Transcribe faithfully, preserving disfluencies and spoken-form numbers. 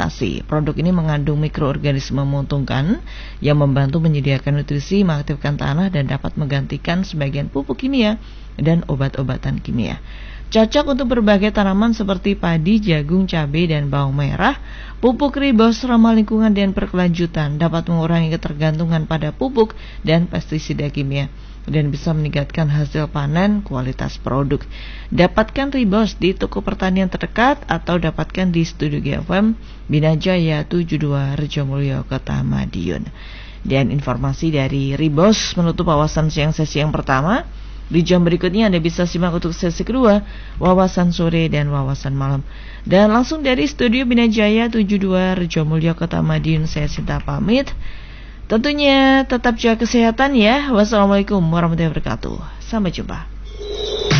fermentasi. Produk ini mengandung mikroorganisme menguntungkan yang membantu menyediakan nutrisi, mengaktifkan tanah, dan dapat menggantikan sebagian pupuk kimia dan obat-obatan kimia. Cocok untuk berbagai tanaman seperti padi, jagung, cabai, dan bawang merah. Pupuk Ribos ramah lingkungan dan berkelanjutan, dapat mengurangi ketergantungan pada pupuk dan pestisida kimia, dan bisa meningkatkan hasil panen kualitas produk. Dapatkan Ribos di toko pertanian terdekat atau dapatkan di Studio G F M Bina Jaya tujuh puluh dua Rejomulyo, Kota Madiun. Dan informasi dari Ribos menutup wawasan siang sesi yang pertama. Di jam berikutnya Anda bisa simak untuk sesi kedua, wawasan sore dan wawasan malam. Dan langsung dari Studio Bina Jaya tujuh puluh dua Rejomulyo, Kota Madiun, saya Sinta pamit. Tentunya tetap jaga kesehatan ya. Wassalamualaikum warahmatullahi wabarakatuh. Sampai jumpa.